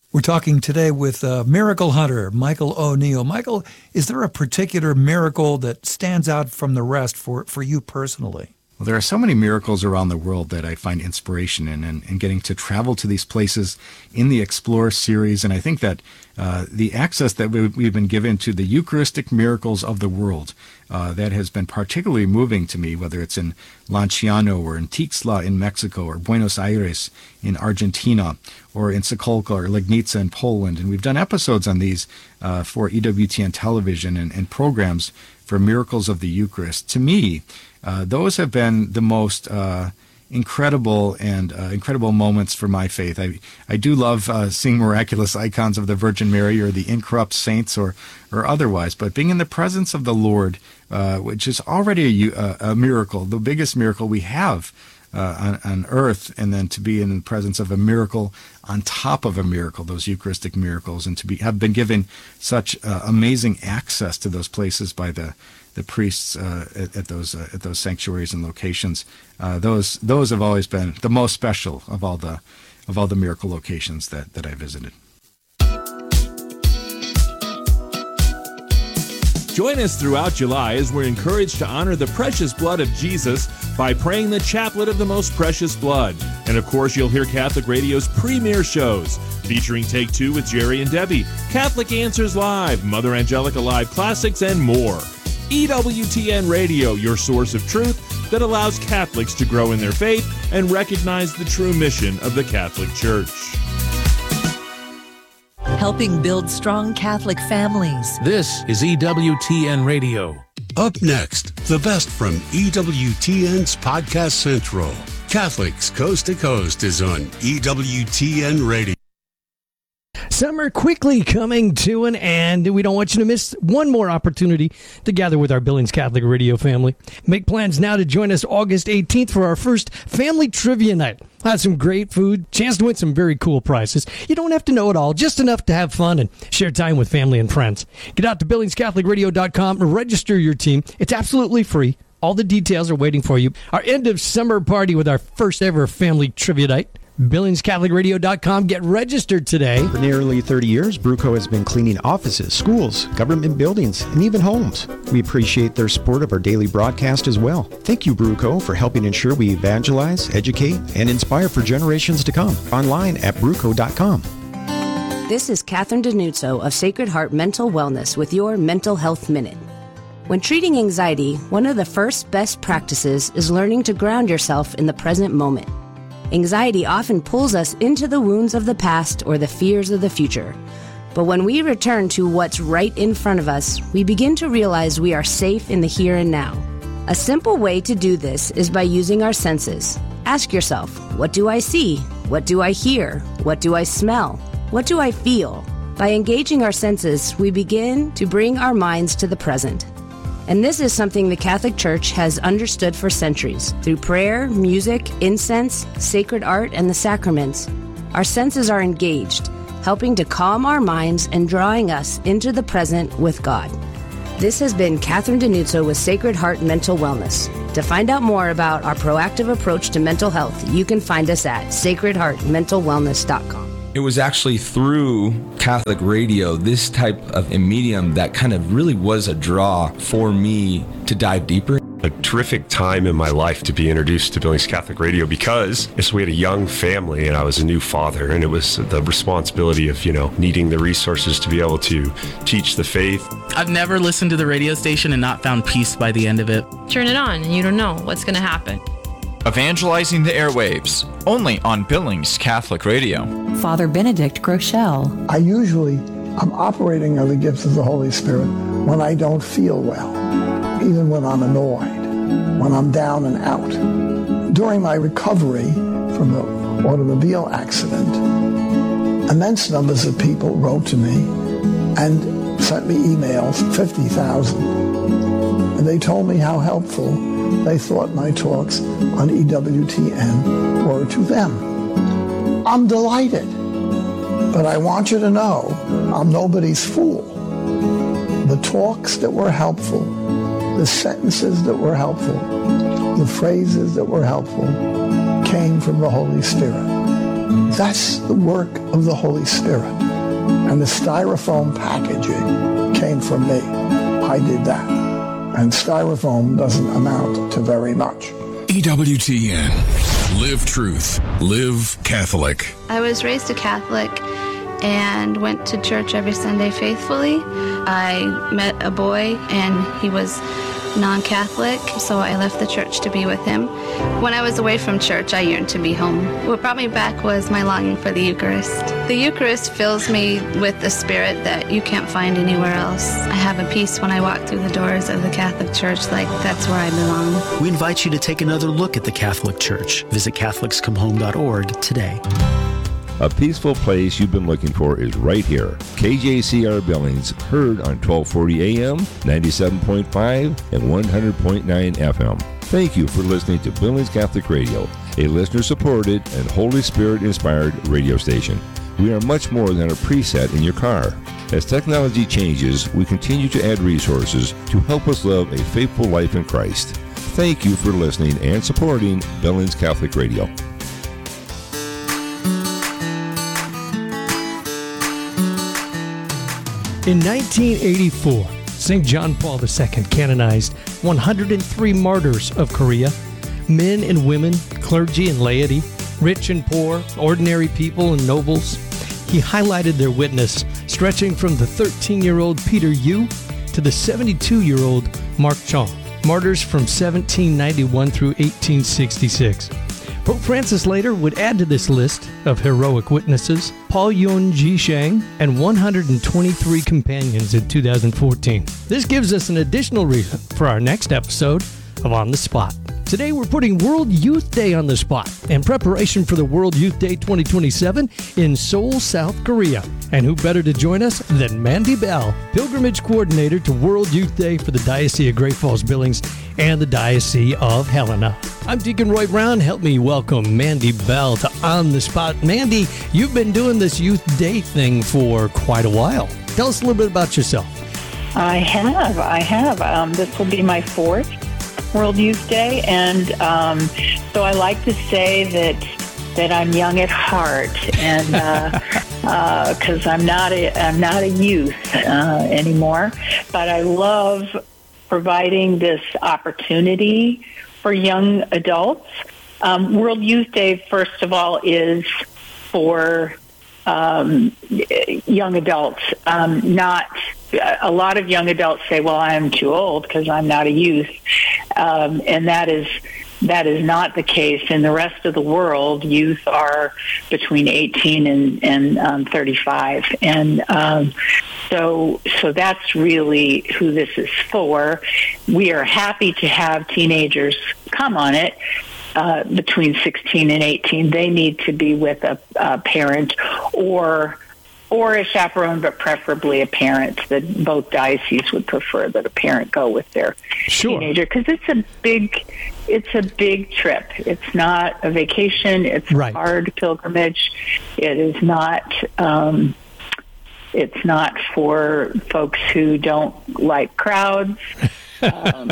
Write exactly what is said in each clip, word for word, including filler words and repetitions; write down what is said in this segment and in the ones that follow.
We're talking today with uh, miracle hunter Michael O'Neill. Michael, is there a particular miracle that stands out from the rest for, for you personally? Well, there are so many miracles around the world that I find inspiration in, and, and getting to travel to these places in the Explore series. And I think that uh, the access that we, we've been given to the Eucharistic miracles of the world, uh, that has been particularly moving to me, whether it's in Lanciano or in Tixla in Mexico or Buenos Aires in Argentina or in Sokolka or Legnica in Poland. And we've done episodes on these uh, for E W T N television and, and programs for miracles of the Eucharist. To me, Uh, those have been the most uh, incredible and uh, incredible moments for my faith. I I do love uh, seeing miraculous icons of the Virgin Mary or the incorrupt saints or or otherwise, but being in the presence of the Lord, uh, which is already a, a miracle, the biggest miracle we have uh, on, on earth, and then to be in the presence of a miracle on top of a miracle, those Eucharistic miracles, and to be have been given such uh, amazing access to those places by the the priests uh, at, at those uh, at those sanctuaries and locations. Uh, those those have always been the most special of all the of all the miracle locations that, that I visited. Join us throughout July as we're encouraged to honor the precious blood of Jesus by praying the Chaplet of the Most Precious Blood. And of course, you'll hear Catholic Radio's premier shows featuring Take Two with Jerry and Debbie, Catholic Answers Live, Mother Angelica Live Classics, and more. E W T N Radio, your source of truth that allows Catholics to grow in their faith and recognize the true mission of the Catholic Church. Helping build strong Catholic families. This is E W T N Radio. Up next, the best from E W T N's Podcast Central. Catholics Coast to Coast is on E W T N Radio. Summer quickly coming to an end. We don't want you to miss one more opportunity to gather with our Billings Catholic Radio family. Make plans now to join us August eighteenth for our first Family Trivia Night. We'll have some great food, chance to win some very cool prizes. You don't have to know it all, just enough to have fun and share time with family and friends. Get out to billings catholic radio dot com and register your team. It's absolutely free. All the details are waiting for you. Our end of summer party with our first ever Family Trivia Night. billings catholic radio dot com. Get registered today. For nearly thirty years, Bruco has been cleaning offices, schools, government buildings, and even homes. We appreciate their support of our daily broadcast as well. Thank you, Bruco, for helping ensure we evangelize, educate, and inspire for generations to come. Online at bruco dot com. This is Catherine Denuzzo of Sacred Heart Mental Wellness with your Mental Health Minute. When treating anxiety, one of the first best practices is learning to ground yourself in the present moment. Anxiety often pulls us into the wounds of the past or the fears of the future. But when we return to what's right in front of us, we begin to realize we are safe in the here and now. A simple way to do this is by using our senses. Ask yourself, what do I see? What do I hear? What do I smell? What do I feel? By engaging our senses, we begin to bring our minds to the present. And this is something the Catholic Church has understood for centuries. Through prayer, music, incense, sacred art, and the sacraments, our senses are engaged, helping to calm our minds and drawing us into the present with God. This has been Catherine Denuzzo with Sacred Heart Mental Wellness. To find out more about our proactive approach to mental health, you can find us at sacred heart mental wellness dot com. It was actually through Catholic radio, this type of a medium, that kind of really was a draw for me to dive deeper. A terrific time in my life to be introduced to Billings Catholic Radio because yes, we had a young family and I was a new father, and it was the responsibility of, you know, needing the resources to be able to teach the faith. I've never listened to the radio station and not found peace by the end of it. Turn it on and you don't know what's going to happen. Evangelizing the airwaves, only on Billings Catholic Radio. Father Benedict Groeschel. I usually, I'm operating on the gifts of the Holy Spirit when I don't feel well, even when I'm annoyed, when I'm down and out. During my recovery from the automobile accident, immense numbers of people wrote to me and sent me emails, fifty thousand, and they told me how helpful they thought my talks on E W T N were to them. I'm delighted, but I want you to know I'm nobody's fool. The talks that were helpful, the sentences that were helpful, the phrases that were helpful came from the Holy Spirit. That's the work of the Holy Spirit. And the styrofoam packaging came from me. I did that. And styrofoam doesn't amount to very much. E W T N. Live truth. Live Catholic. I was raised a Catholic and went to church every Sunday faithfully. I met a boy and he was non-Catholic, so I left the church to be with him. When I was away from church, I yearned to be home. What brought me back was my longing for the Eucharist. The Eucharist fills me with a spirit that you can't find anywhere else. I have a peace when I walk through the doors of the Catholic Church, like that's where I belong. We invite you to take another look at the Catholic Church. Visit Catholics Come Home dot org today. A peaceful place you've been looking for is right here. K J C R Billings, heard on twelve forty A M, ninety-seven point five, and one hundred point nine F M. Thank you for listening to Billings Catholic Radio, a listener-supported and Holy Spirit-inspired radio station. We are much more than a preset in your car. As technology changes, we continue to add resources to help us live a faithful life in Christ. Thank you for listening and supporting Billings Catholic Radio. In nineteen eighty-four, Saint John Paul the Second canonized one hundred three martyrs of Korea, men and women, clergy and laity, rich and poor, ordinary people and nobles. He highlighted their witness, stretching from the thirteen-year-old Peter Yu to the seventy-two-year-old Mark Chong, martyrs from seventeen ninety-one through eighteen sixty-six. Pope Francis later would add to this list of heroic witnesses Paul Yun Ji-sheng and one hundred twenty-three companions in two thousand fourteen. This gives us an additional reason for our next episode of On the Spot. Today we're putting World Youth Day on the spot in preparation for the World Youth Day twenty twenty-seven in Seoul, South Korea. And who better to join us than Mandy Bell, Pilgrimage Coordinator to World Youth Day for the Diocese of Great Falls Billings and the Diocese of Helena. I'm Deacon Roy Brown. Help me welcome Mandy Bell to On the Spot. Mandy, you've been doing this Youth Day thing for quite a while. Tell us a little bit about yourself. I have. I have. Um, this will be my fourth World Youth Day, and um, so I like to say that that I'm young at heart, and because uh, uh, I'm not a I'm not a youth uh, anymore, but I love providing this opportunity for young adults. Um, World Youth Day, first of all, is for um, young adults, um, not. A lot of young adults say, well, I'm too old because I'm not a youth. Um, and that is that is not the case. In the rest of the world, youth are between eighteen and, and um, thirty-five. And um, so so that's really who this is for. We are happy to have teenagers come on it. Uh, between sixteen and eighteen, they need to be with a, a parent or or a chaperone, but preferably a parent. That both dioceses would prefer that a parent go with their sure. teenager, because it's a big, it's a big trip. It's not a vacation. It's right. a hard pilgrimage. It is not. Um, it's not for folks who don't like crowds. um,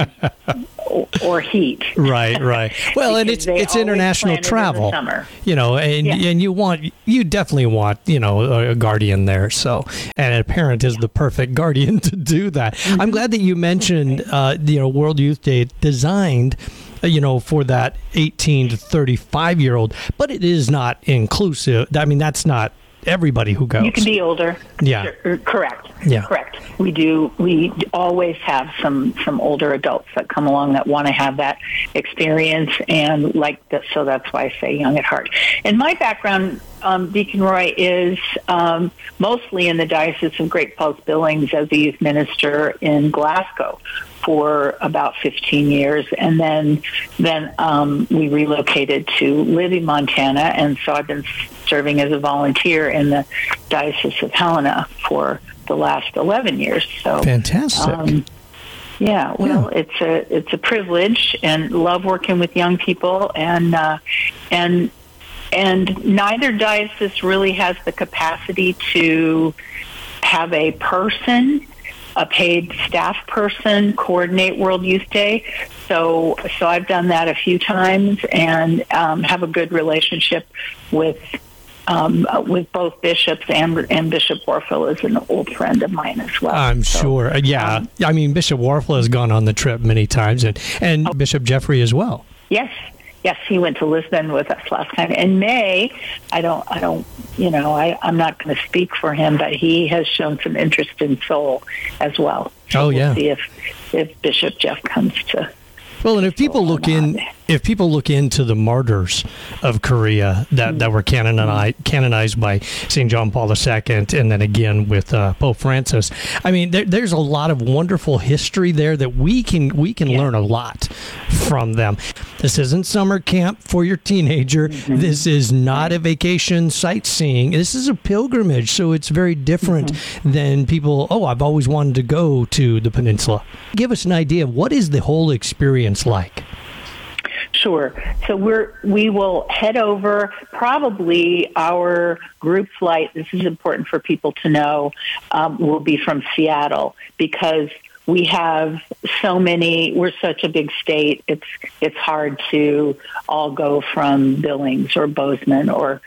or, or heat. Right, right. Well, and it's it's international travel. You know, and yeah. and you want you definitely want, you know, a guardian there. So, and a parent is the perfect guardian to do that. Mm-hmm. I'm glad that you mentioned uh, you know, World Youth Day designed you know, for that eighteen to thirty-five year old, but it is not inclusive. I mean, that's not everybody who goes. You can be older. Yeah. Sure. Correct. Yeah. Correct. We do. We always have some, some older adults that come along that want to have that experience and like that. So that's why I say young at heart. And my background, um, Deacon Roy, is um, mostly in the Diocese of Great Falls Billings as a youth minister in Glasgow for about fifteen years, and then then um, we relocated to Libby, Montana, and so I've been serving as a volunteer in the Diocese of Helena for the last eleven years. So fantastic. Um, yeah, well, yeah. it's a it's a privilege, and love working with young people, and uh, and and neither diocese really has the capacity to have a person. A paid staff person coordinate World Youth Day. So so I've done that a few times and um, have a good relationship with um, with both bishops, and, and Bishop Warfel is an old friend of mine as well. I'm so, sure. Uh, yeah. Um, I mean, Bishop Warfel has gone on the trip many times, and, and oh. Bishop Jeffrey as well. Yes. Yes, he went to Lisbon with us last time. In May, I don't, I don't, you know, I, I'm not going to speak for him, but he has shown some interest in Seoul as well. So oh, we'll yeah. see if, if Bishop Jeff comes to. Well, and if people look in, if people look into the martyrs of Korea that, mm-hmm. that were canonized, canonized by Saint John Paul the Second, and then again with uh, Pope Francis, I mean, there, there's a lot of wonderful history there that we can we can yeah. learn a lot from them. This isn't summer camp for your teenager. Mm-hmm. This is not a vacation sightseeing. This is a pilgrimage, so it's very different mm-hmm. than people, oh, I've always wanted to go to the peninsula. Give us an idea of what is the whole experience like? Sure. So we're we will head over. Probably our group flight, this is important for people to know, um, will be from Seattle, because we have so many, we're such a big state, it's it's hard to all go from Billings or Bozeman or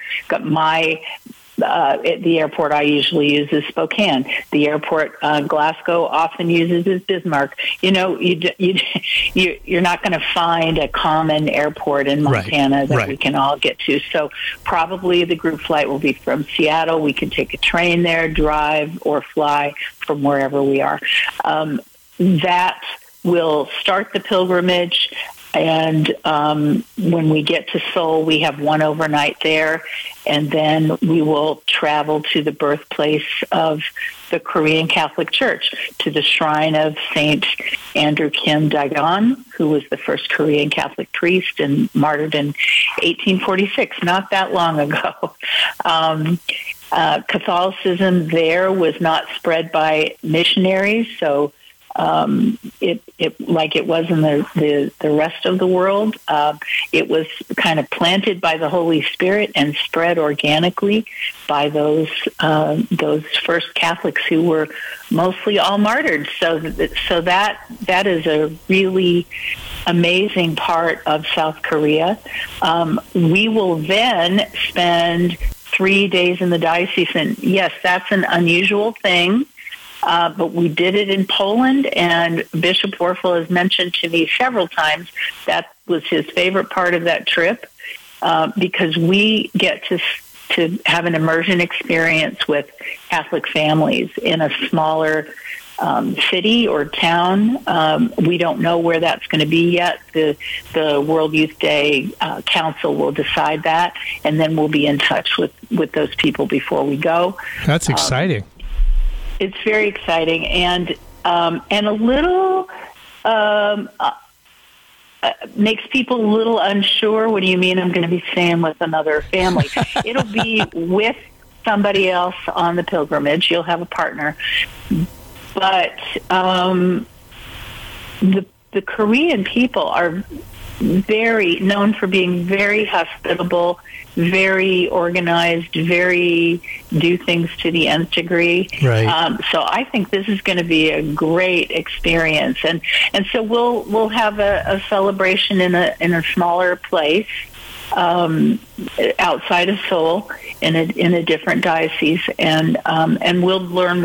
my, uh, at the airport I usually use is Spokane. The airport uh, Glasgow often uses is Bismarck. You know, you, you, you, you're not going to find a common airport in Montana right. that right. we can all get to. So probably the group flight will be from Seattle. We can take a train there, drive, or fly from wherever we are. Um, that will start the pilgrimage, and um, when we get to Seoul, we have one overnight there, and then we will travel to the birthplace of the Korean Catholic Church, to the shrine of Saint Andrew Kim Dagon, who was the first Korean Catholic priest and martyred in eighteen forty-six, not that long ago. Um, uh, Catholicism there was not spread by missionaries, so Um, it, it like it was in the, the, the rest of the world. Uh, it was kind of planted by the Holy Spirit and spread organically by those uh, those first Catholics who were mostly all martyred. So that, so that that is a really amazing part of South Korea. Um, we will then spend three days in the diocese, and yes, that's an unusual thing. Uh, but we did it in Poland, and Bishop Warfel has mentioned to me several times that was his favorite part of that trip, uh, because we get to to have an immersion experience with Catholic families in a smaller um, city or town. Um, we don't know where that's going to be yet. The the World Youth Day uh, Council will decide that, and then we'll be in touch with, with those people before we go. That's exciting. Um, It's very exciting, and um, and a little um, uh, uh, makes people a little unsure. What do you mean I'm going to be staying with another family? It'll be with somebody else on the pilgrimage. You'll have a partner, but um, the the Korean people are very known for being very hospitable, very organized, very do things to the nth degree. Right. Um, so I think this is going to be a great experience, and and so we'll we'll have a, a celebration in a in a smaller place um, outside of Seoul in a in a different diocese, and um, and we'll learn